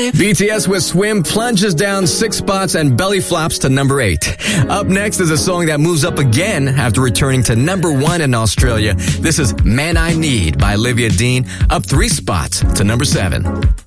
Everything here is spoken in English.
BTS with Swim plunges down 6 spots and belly flops to number 8. Up next is a song that moves up again after returning to number 1 in Australia. This is Man I Need by Olivia Dean, up 3 spots to number 7.